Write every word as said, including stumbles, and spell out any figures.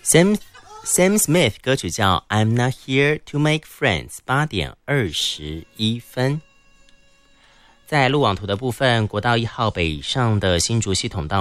Sam Sam Smith 歌曲叫 I'm Not Here to Make Friends， 八点二十一分。在路网图的部分，国道一号北上的新竹系统道